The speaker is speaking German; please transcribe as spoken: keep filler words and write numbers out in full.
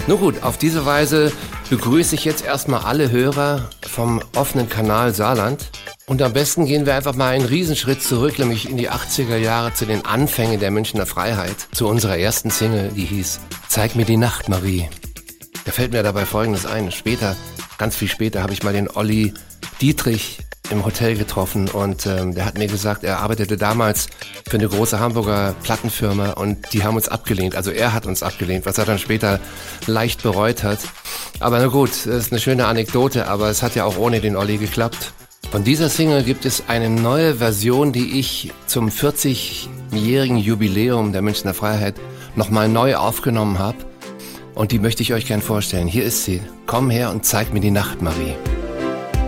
Nun gut, auf diese Weise begrüße ich jetzt erstmal alle Hörer vom offenen Kanal Saarland. Und am besten gehen wir einfach mal einen Riesenschritt zurück, nämlich in die achtziger Jahre zu den Anfängen der Münchner Freiheit. Zu unserer ersten Single, die hieß Zeig mir die Nacht, Marie. Da fällt mir dabei Folgendes ein. Später, ganz viel später, habe ich mal den Olli Dietrich im Hotel getroffen und ähm, der hat mir gesagt, er arbeitete damals für eine große Hamburger Plattenfirma und die haben uns abgelehnt. Also er hat uns abgelehnt, was er dann später leicht bereut hat. Aber na gut, das ist eine schöne Anekdote, aber es hat ja auch ohne den Olli geklappt. Von dieser Single gibt es eine neue Version, die ich zum vierzigjährigen Jubiläum der Münchner Freiheit nochmal neu aufgenommen habe. Und die möchte ich euch gern vorstellen. Hier ist sie. Komm her und zeig mir die Nacht, Marie.